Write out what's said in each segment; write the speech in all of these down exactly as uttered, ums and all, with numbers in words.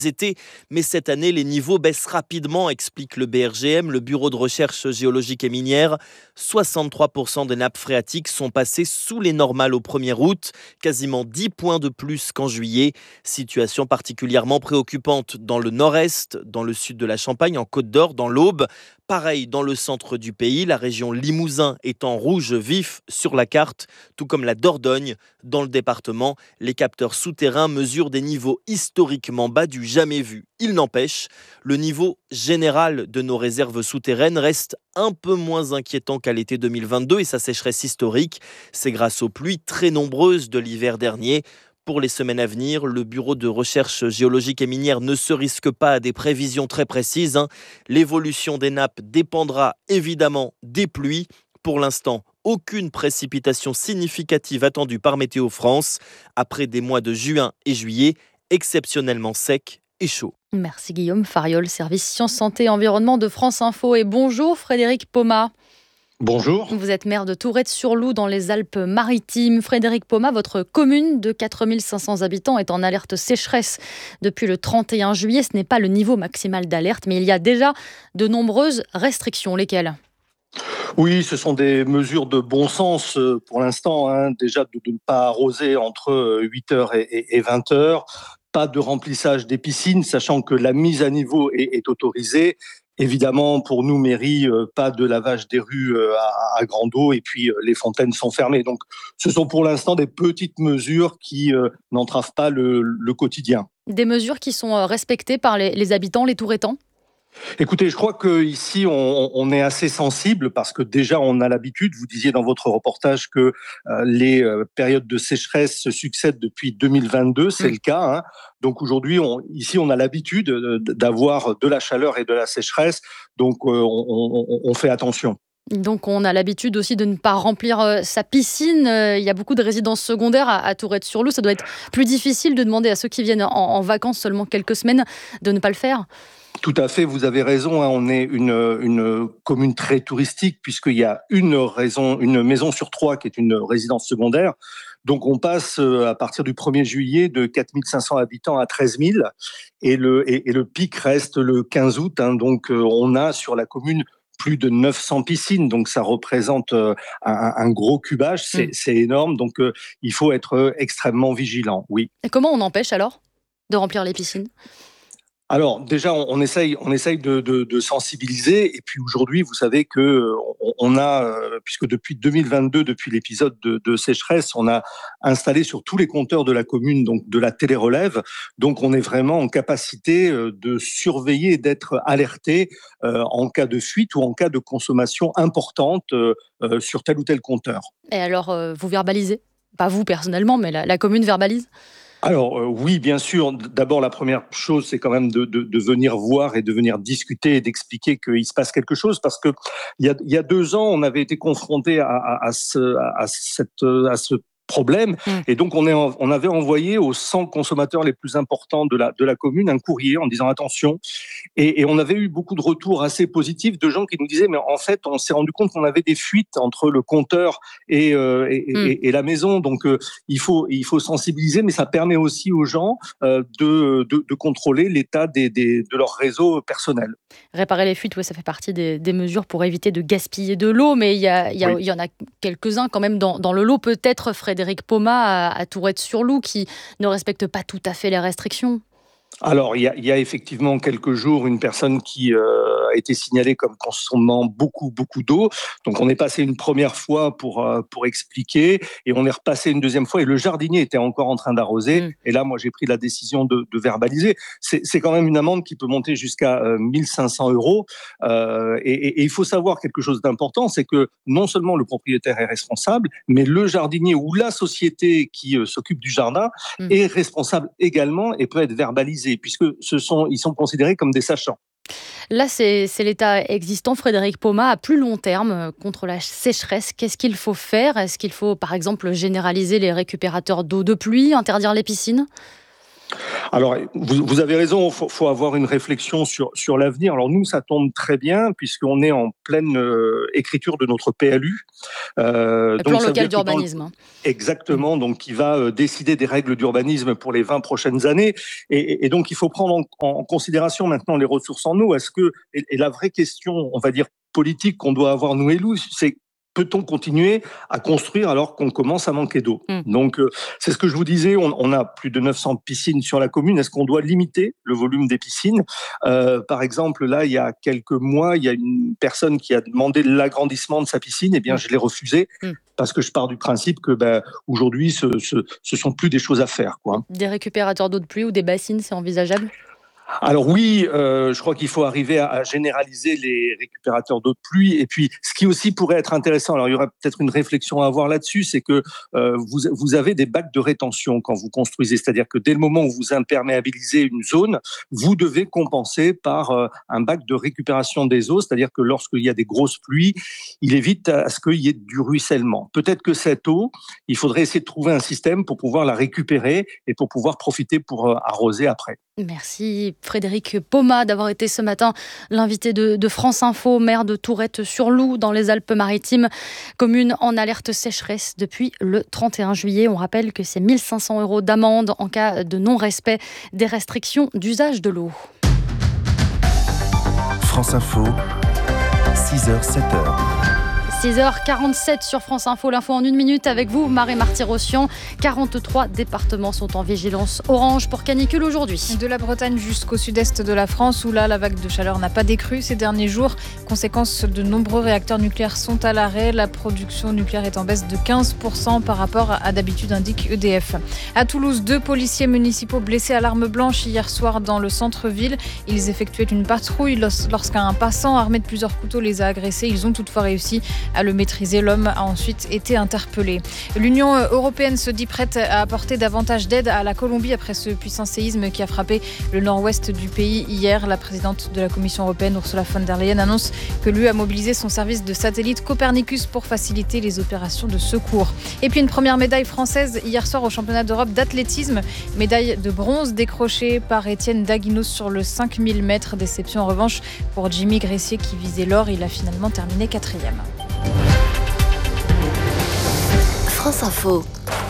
été, mais cette année, les niveaux baissent rapidement, explique le B R G M, le Bureau de recherche géologique et minière. soixante-trois pour cent des nappes phréatiques sont passées sous les normales au premier août, quasiment dix points de plus qu'en juillet. Situation particulièrement préoccupante dans le nord-est, dans le sud de la Champagne, en Côte d'Or, dans l'Aube. Pareil dans le centre du pays, la région Limousin est en rouge vif sur la carte, tout comme la Dordogne. Dans le département, les capteurs souterrains mesurent des niveaux historiquement bas du jamais vu. Il n'empêche, le niveau général de nos réserves souterraines reste un peu moins inquiétant qu'à l'été deux mille vingt-deux et sa sécheresse historique. C'est grâce aux pluies très nombreuses de l'hiver dernier. Pour les semaines à venir, le Bureau de recherche géologique et minière ne se risque pas à des prévisions très précises. Hein. L'évolution des nappes dépendra évidemment des pluies. Pour l'instant, aucune précipitation significative attendue par Météo France après des mois de juin et juillet exceptionnellement secs et chauds. Merci Guillaume Fariol, service Sciences, Santé et Environnement de France Info. Et bonjour Frédéric Paumat. Bonjour. Vous êtes maire de Tourette-sur-Loup dans les Alpes-Maritimes. Frédéric Paumat, votre commune de quatre mille cinq cents habitants est en alerte sécheresse depuis le trente et un juillet. Ce n'est pas le niveau maximal d'alerte, mais il y a déjà de nombreuses restrictions. Lesquelles ? Oui, ce sont des mesures de bon sens pour l'instant. Hein. Déjà, de, de ne pas arroser entre huit heures et, et, et vingt heures. Pas de remplissage des piscines, sachant que la mise à niveau est, est autorisée. Évidemment, pour nous, mairie, pas de lavage des rues à, à grande eau et puis les fontaines sont fermées. Donc, ce sont pour l'instant des petites mesures qui euh, n'entravent pas le, le quotidien. Des mesures qui sont respectées par les, les habitants, les Tourettans ? Écoutez, je crois qu'ici, on, on est assez sensible parce que déjà, on a l'habitude, vous disiez dans votre reportage que euh, les euh, périodes de sécheresse se succèdent depuis deux mille vingt-deux, c'est mmh. le cas. Hein. Donc aujourd'hui, on, ici, on a l'habitude d'avoir de la chaleur et de la sécheresse, donc euh, on, on, on fait attention. Donc on a l'habitude aussi de ne pas remplir euh, sa piscine. Euh, il y a beaucoup de résidences secondaires à, à Tourette-sur-Loup. Ça doit être plus difficile de demander à ceux qui viennent en, en vacances seulement quelques semaines de ne pas le faire. Tout à fait, vous avez raison. Hein, on est une, une commune très touristique puisqu'il y a une raison, une maison sur trois qui est une résidence secondaire. Donc on passe à partir du premier juillet de quatre mille cinq cents habitants à treize mille et le, et, et le pic reste le quinze août. Hein, donc on a sur la commune plus de neuf cents piscines, donc ça représente un, un gros cubage, c'est, mmh. c'est énorme. Donc il faut être extrêmement vigilant, oui. Et comment on empêche alors de remplir les piscines ? Alors déjà, on, on essaye, on essaye de, de, de sensibiliser. Et puis aujourd'hui, vous savez que on, on a, euh, puisque depuis deux mille vingt-deux, depuis l'épisode de, de sécheresse, on a installé sur tous les compteurs de la commune donc de la télérelève. Donc on est vraiment en capacité de surveiller et d'être alerté euh, en cas de fuite ou en cas de consommation importante euh, sur tel ou tel compteur. Et alors, euh, vous verbalisez ? Pas vous personnellement, mais la, la commune verbalise ? Alors euh, oui, bien sûr. D'abord, la première chose, c'est quand même de, de, de venir voir et de venir discuter et d'expliquer qu'il se passe quelque chose, parce que il y a, il y a deux ans, on avait été confronté à, à, à, ce, à, cette, à ce problème, mmh. et donc on, est, on avait envoyé aux cent consommateurs les plus importants de la, de la commune un courrier en disant attention, et, et on avait eu beaucoup de retours assez positifs de gens qui nous disaient mais en fait on s'est rendu compte qu'on avait des fuites entre le compteur et, euh, et, mmh. et, et la maison, donc euh, il, faut, il faut sensibiliser, mais ça permet aussi aux gens euh, de, de, de contrôler l'état des, des, de leur réseau personnel. Réparer les fuites, oui, ça fait partie des, des mesures pour éviter de gaspiller de l'eau, mais il y, a, il y, a, oui. il y en a quelques-uns quand même dans, dans le lot, peut-être Frédéric Paumat à, à Tourette-sur-Loup qui ne respecte pas tout à fait les restrictions. Alors, il y a, il y a effectivement quelques jours une personne qui euh, a été signalée comme consommant beaucoup, beaucoup d'eau. Donc, on est passé une première fois pour, euh, pour expliquer et on est repassé une deuxième fois et le jardinier était encore en train d'arroser. Mmh. Et là, moi, j'ai pris la décision de, de verbaliser. C'est, c'est quand même une amende qui peut monter jusqu'à euh, mille cinq cents euros. Euh, et, et, et il faut savoir quelque chose d'important, c'est que non seulement le propriétaire est responsable, mais le jardinier ou la société qui euh, s'occupe du jardin mmh. est responsable également et peut être verbalisé, puisque ce sont, ils sont considérés comme des sachants. Là, c'est, c'est l'état existant, Frédéric Paumat, à plus long terme contre la sécheresse. Qu'est-ce qu'il faut faire ? Est-ce qu'il faut, par exemple, généraliser les récupérateurs d'eau de pluie, interdire les piscines ? Alors, vous, vous avez raison, il faut, faut avoir une réflexion sur, sur l'avenir. Alors nous, ça tombe très bien puisqu'on est en pleine euh, écriture de notre P L U. Euh, le plan local d'urbanisme. Le... Exactement, donc qui va euh, décider des règles d'urbanisme pour les vingt prochaines années. Et, et donc, il faut prendre en, en considération maintenant les ressources en eau. Est-ce que, et, et la vraie question, on va dire, politique qu'on doit avoir, nous élus, c'est peut-on continuer à construire alors qu'on commence à manquer d'eau? mmh. Donc, euh, c'est ce que je vous disais, on, on a plus de neuf cents piscines sur la commune. Est-ce qu'on doit limiter le volume des piscines? euh, Par exemple, là, il y a quelques mois, il y a une personne qui a demandé l'agrandissement de sa piscine. Eh bien, mmh. je l'ai refusé. Mmh. Parce que je pars du principe que ben, aujourd'hui, ce, ce, ce sont plus des choses à faire, quoi. Des récupérateurs d'eau de pluie ou des bassines, c'est envisageable? Alors oui, euh, je crois qu'il faut arriver à, à généraliser les récupérateurs d'eau de pluie. Et puis, ce qui aussi pourrait être intéressant, alors il y aura peut-être une réflexion à avoir là-dessus, c'est que euh, vous, vous avez des bacs de rétention quand vous construisez. C'est-à-dire que dès le moment où vous imperméabilisez une zone, vous devez compenser par euh, un bac de récupération des eaux. C'est-à-dire que lorsqu'il y a des grosses pluies, il évite à ce qu'il y ait du ruissellement. Peut-être que cette eau, il faudrait essayer de trouver un système pour pouvoir la récupérer et pour pouvoir profiter pour euh, arroser après. Merci Frédéric Poma d'avoir été ce matin l'invité de, de France Info, maire de Tourrette-sur-Loup dans les Alpes-Maritimes, commune en alerte sécheresse depuis le trente et un juillet. On rappelle que c'est mille cinq cents euros d'amende en cas de non-respect des restrictions d'usage de l'eau. France Info, six heures sept heures. six heures quarante-sept sur France Info, l'info en une minute avec vous, Marie Marty-Rossian. quarante-trois départements sont en vigilance orange pour canicule aujourd'hui. De la Bretagne jusqu'au sud-est de la France, où là, la vague de chaleur n'a pas décru ces derniers jours. Conséquence, de nombreux réacteurs nucléaires sont à l'arrêt. La production nucléaire est en baisse de quinze pour cent par rapport à d'habitude, indique E D F. À Toulouse, deux policiers municipaux blessés à l'arme blanche hier soir dans le centre-ville. Ils effectuaient une patrouille lorsqu'un passant armé de plusieurs couteaux les a agressés. Ils ont toutefois réussi à le maîtriser. L'homme a ensuite été interpellé. L'Union européenne se dit prête à apporter davantage d'aide à la Colombie après ce puissant séisme qui a frappé le nord-ouest du pays hier. La présidente de la Commission européenne, Ursula von der Leyen, annonce que l'U E a mobilisé son service de satellite Copernicus pour faciliter les opérations de secours. Et puis une première médaille française hier soir au championnat d'Europe d'athlétisme. Médaille de bronze décrochée par Étienne Daguinos sur le cinq mille mètres. Déception en revanche pour Jimmy Gressier qui visait l'or. Il a finalement terminé quatrième. France Info.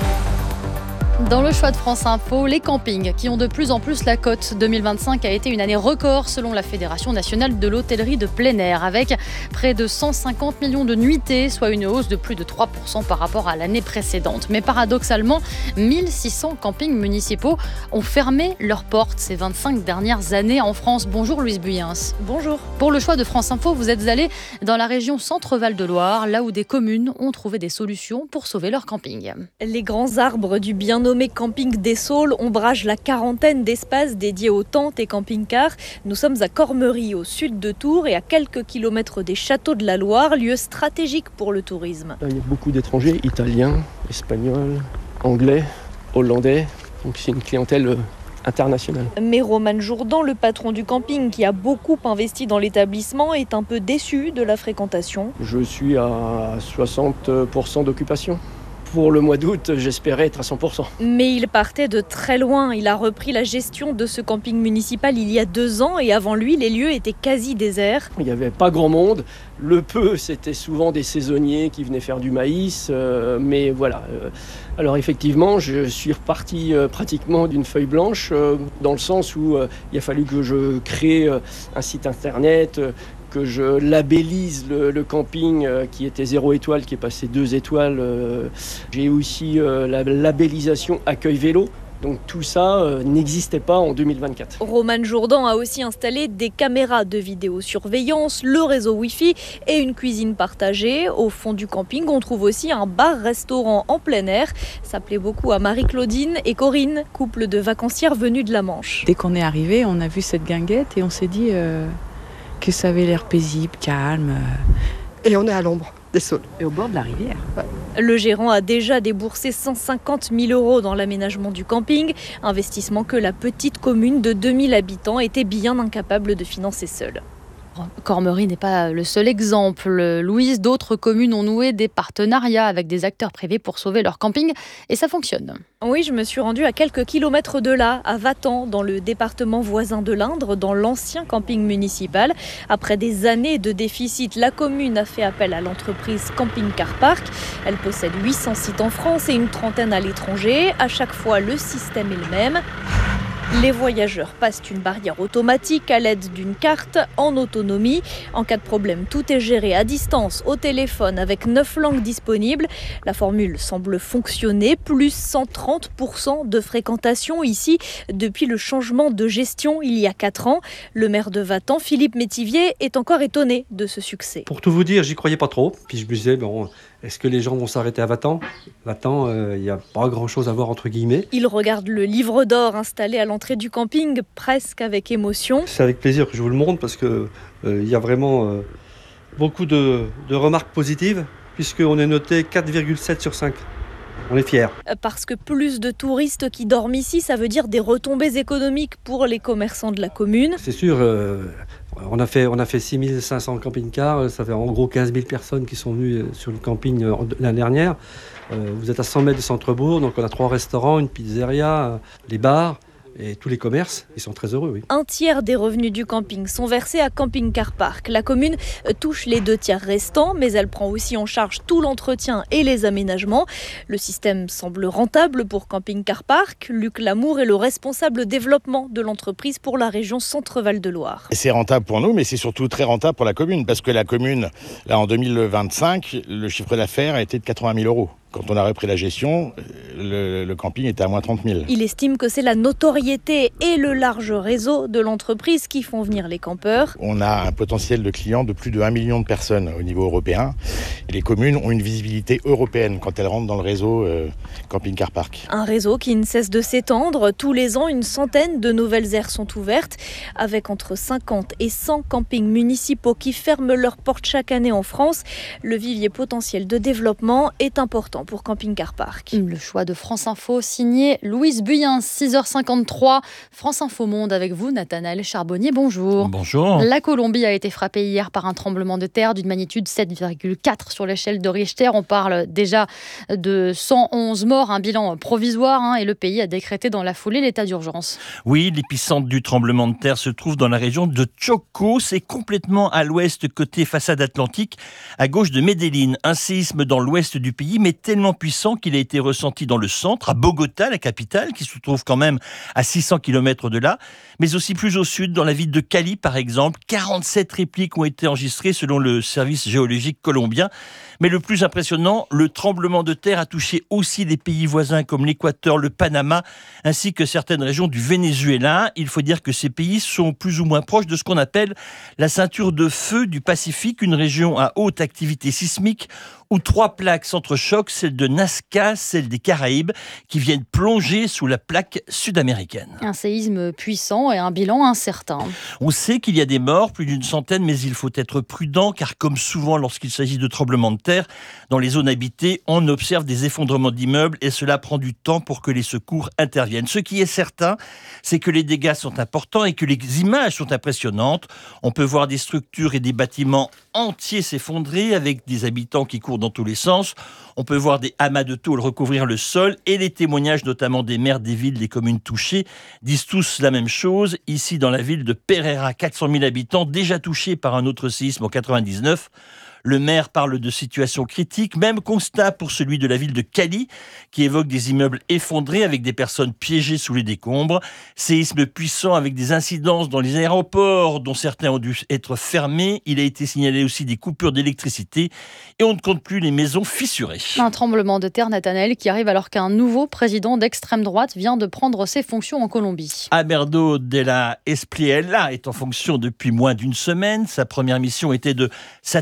Dans le choix de France Info, les campings qui ont de plus en plus la cote. deux mille vingt-cinq a été une année record selon la Fédération nationale de l'hôtellerie de plein air, avec près de cent cinquante millions de nuitées, soit une hausse de plus de trois pour cent par rapport à l'année précédente. Mais paradoxalement, mille six cents campings municipaux ont fermé leurs portes ces vingt-cinq dernières années en France. Bonjour Louise Buyens. Bonjour. Pour le choix de France Info, vous êtes allée dans la région Centre-Val de Loire, là où des communes ont trouvé des solutions pour sauver leur camping. Les grands arbres du bien nommé Camping des Saules ombrage la quarantaine d'espaces dédiés aux tentes et camping-cars. Nous sommes à Cormery, au sud de Tours, et à quelques kilomètres des châteaux de la Loire, lieu stratégique pour le tourisme. Il y a beaucoup d'étrangers, italiens, espagnols, anglais, hollandais. Donc c'est une clientèle internationale. Mais Roman Jourdan, le patron du camping qui a beaucoup investi dans l'établissement, est un peu déçu de la fréquentation. Je suis à soixante pour cent d'occupation. Pour le mois d'août, j'espérais être à cent pour cent. Mais il partait de très loin. Il a repris la gestion de ce camping municipal il y a deux ans et avant lui, les lieux étaient quasi déserts. Il n'y avait pas grand monde. Le peu, c'était souvent des saisonniers qui venaient faire du maïs. Euh, mais voilà. Alors effectivement, je suis reparti euh, pratiquement d'une feuille blanche euh, dans le sens où euh, il a fallu que je crée euh, un site internet, euh, que je labellise le, le camping euh, qui était zéro étoile, qui est passé deux étoiles. Euh, j'ai aussi euh, la labellisation accueil vélo. Donc tout ça euh, n'existait pas en deux mille vingt-quatre. Roman Jourdan a aussi installé des caméras de vidéosurveillance, le réseau Wi-Fi et une cuisine partagée. Au fond du camping, on trouve aussi un bar-restaurant en plein air. Ça plaît beaucoup à Marie-Claudine et Corinne, couple de vacancières venus de la Manche. Dès qu'on est arrivé, on a vu cette guinguette et on s'est dit... Euh... que ça avait l'air paisible, calme. Et on est à l'ombre des Saules. Et au bord de la rivière. Ouais. Le gérant a déjà déboursé cent cinquante mille euros dans l'aménagement du camping, investissement que la petite commune de deux mille habitants était bien incapable de financer seule. Cormery n'est pas le seul exemple. Louise, d'autres communes ont noué des partenariats avec des acteurs privés pour sauver leur camping et ça fonctionne. Oui, je me suis rendue à quelques kilomètres de là, à Vatan, dans le département voisin de l'Indre, dans l'ancien camping municipal. Après des années de déficit, la commune a fait appel à l'entreprise Camping Car Park. Elle possède huit cents sites en France et une trentaine à l'étranger. À chaque fois, le système est le même. Les voyageurs passent une barrière automatique à l'aide d'une carte en autonomie. En cas de problème, tout est géré à distance, au téléphone, avec neuf langues disponibles. La formule semble fonctionner, plus cent trente pour cent de fréquentation ici depuis le changement de gestion il y a quatre ans. Le maire de Vatan, Philippe Métivier, est encore étonné de ce succès. Pour tout vous dire, j'y croyais pas trop. Puis je me disais, bon, est-ce que les gens vont s'arrêter à Vatan ? Vatan, il euh, n'y a pas grand-chose à voir entre guillemets. Il regarde le livre d'or installé à l'entrée du camping, presque avec émotion. C'est avec plaisir que je vous le montre parce qu'il euh, y a vraiment euh, beaucoup de, de remarques positives puisqu'on est noté quatre virgule sept sur cinq. On est fiers. Parce que plus de touristes qui dorment ici, ça veut dire des retombées économiques pour les commerçants de la commune. C'est sûr, euh, on a fait, on a fait six mille cinq cents camping-cars, ça fait en gros quinze mille personnes qui sont venues sur le camping l'année dernière. Euh, vous êtes à cent mètres du centre-bourg, donc on a trois restaurants, une pizzeria, les bars. Et tous les commerces, ils sont très heureux, oui. Un tiers des revenus du camping sont versés à Camping Car Park. La commune touche les deux tiers restants, mais elle prend aussi en charge tout l'entretien et les aménagements. Le système semble rentable pour Camping Car Park. Luc Lamour est le responsable développement de l'entreprise pour la région Centre-Val de Loire. C'est rentable pour nous, mais c'est surtout très rentable pour la commune, parce que la commune, là en deux mille vingt-cinq, le chiffre d'affaires a été de quatre-vingt mille euros. Quand on a repris la gestion, le, le camping était à moins trente mille. Il estime que c'est la notoriété et le large réseau de l'entreprise qui font venir les campeurs. On a un potentiel de clients de plus de un million de personnes au niveau européen. Et les communes ont une visibilité européenne quand elles rentrent dans le réseau euh, Camping Car Park. Un réseau qui ne cesse de s'étendre. Tous les ans, une centaine de nouvelles aires sont ouvertes, avec entre cinquante et cent campings municipaux qui ferment leurs portes chaque année en France. Le vivier potentiel de développement est important pour Camping Car Park. Le choix de France Info, signé Louise Buyen, six heures cinquante-trois. France Info Monde avec vous, Nathanaël Charbonnier, bonjour. Bonjour. La Colombie a été frappée hier par un tremblement de terre d'une magnitude sept virgule quatre sur l'échelle de Richter. On parle déjà de cent onze morts, un bilan provisoire, hein, et le pays a décrété dans la foulée l'état d'urgence. Oui, l'épicentre du tremblement de terre se trouve dans la région de Chocó. C'est complètement à l'ouest, côté façade atlantique, à gauche de Medellín. Un séisme dans l'ouest du pays, mais tellement puissant qu'il a été ressenti dans le centre, à Bogota, la capitale, qui se trouve quand même à six cents kilomètres de là, mais aussi plus au sud, dans la ville de Cali, par exemple. quarante-sept répliques ont été enregistrées selon le service géologique colombien. Mais le plus impressionnant, le tremblement de terre a touché aussi des pays voisins comme l'Équateur, le Panama, ainsi que certaines régions du Venezuela. Il faut dire que ces pays sont plus ou moins proches de ce qu'on appelle la ceinture de feu du Pacifique, une région à haute activité sismique où trois plaques s'entrechoquent, celle de Nazca, celle des Caraïbes, qui viennent plonger sous la plaque sud-américaine. Un séisme puissant et un bilan incertain. On sait qu'il y a des morts, plus d'une centaine, mais il faut être prudent, car comme souvent lorsqu'il s'agit de tremblements de terre, dans les zones habitées, on observe des effondrements d'immeubles et cela prend du temps pour que les secours interviennent. Ce qui est certain, c'est que les dégâts sont importants et que les images sont impressionnantes. On peut voir des structures et des bâtiments entiers s'effondrer avec des habitants qui courent dans tous les sens. On peut voir des amas de tôle recouvrir le sol et les témoignages notamment des maires des villes, des communes touchées disent tous la même chose. Ici dans la ville de Pereira, quatre cent mille habitants déjà touchés par un autre séisme en quatre-vingt-dix-neuf. Le maire parle de situation critique, même constat pour celui de la ville de Cali, qui évoque des immeubles effondrés avec des personnes piégées sous les décombres. Séisme puissant avec des incidences dans les aéroports, dont certains ont dû être fermés. Il a été signalé aussi des coupures d'électricité et on ne compte plus les maisons fissurées. Un tremblement de terre, Nathanaël, qui arrive alors qu'un nouveau président d'extrême droite vient de prendre ses fonctions en Colombie. Alberto de la Espriella est en fonction depuis moins d'une semaine. Sa première mission était de s'attaquer aux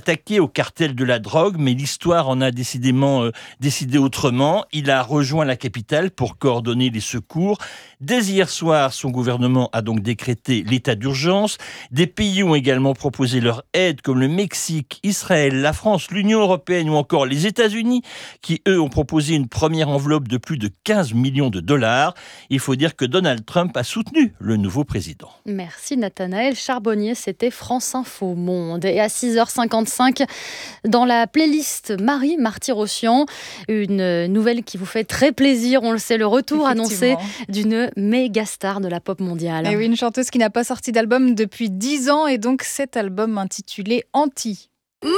au cartel de la drogue, mais l'histoire en a décidément euh, décidé autrement. Il a rejoint la capitale pour coordonner les secours. Dès hier soir, son gouvernement a donc décrété l'état d'urgence. Des pays ont également proposé leur aide, comme le Mexique, Israël, la France, l'Union européenne ou encore les États-Unis, qui eux ont proposé une première enveloppe de plus de quinze millions de dollars. Il faut dire que Donald Trump a soutenu le nouveau président. Merci Nathanaël Charbonnier, c'était France Info Monde. Et à six heures cinquante-cinq, dans la playlist Marie Martyr-Ossian, une nouvelle qui vous fait très plaisir, on le sait, le retour annoncé d'une méga star de la pop mondiale. Et oui, une chanteuse qui n'a pas sorti d'album depuis dix ans et donc cet album intitulé Anti.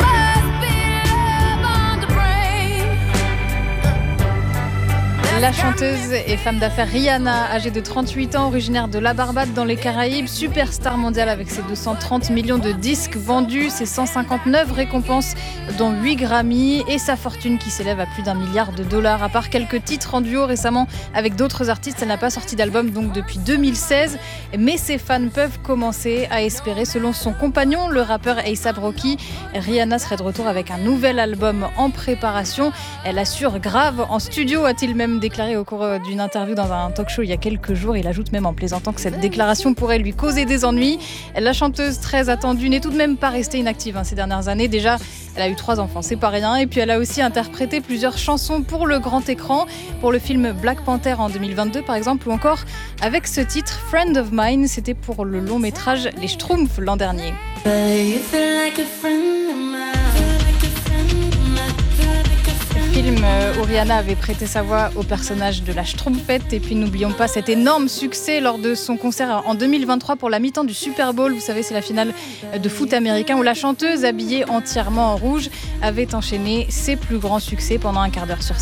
La chanteuse et femme d'affaires Rihanna, âgée de trente-huit ans, originaire de la Barbade dans les Caraïbes, superstar mondiale avec ses deux cent trente millions de disques vendus, ses cent cinquante-neuf récompenses dont huit Grammy et sa fortune qui s'élève à plus d'un milliard de dollars. À part quelques titres en duo récemment avec d'autres artistes, elle n'a pas sorti d'album donc depuis deux mille seize, mais ses fans peuvent commencer à espérer. Selon son compagnon, le rappeur A$AP Rocky, Rihanna serait de retour avec un nouvel album en préparation. Elle assure grave en studio, a-t-il même déclaré au cours d'une interview dans un talk show il y a quelques jours. Il ajoute même en plaisantant que cette déclaration pourrait lui causer des ennuis. La chanteuse très attendue n'est tout de même pas restée inactive hein, ces dernières années. Déjà, elle a eu trois enfants, c'est pas rien. Et puis elle a aussi interprété plusieurs chansons pour le grand écran, pour le film Black Panther en deux mille vingt-deux par exemple, ou encore avec ce titre Friend of Mine, c'était pour le long métrage Les Schtroumpfs l'an dernier. Film où Rihanna avait prêté sa voix au personnage de la Schtroumpfette. Et puis n'oublions pas cet énorme succès lors de son concert en deux mille vingt-trois pour la mi-temps du Super Bowl. Vous savez, c'est la finale de foot américain où la chanteuse, habillée entièrement en rouge, avait enchaîné ses plus grands succès pendant un quart d'heure sur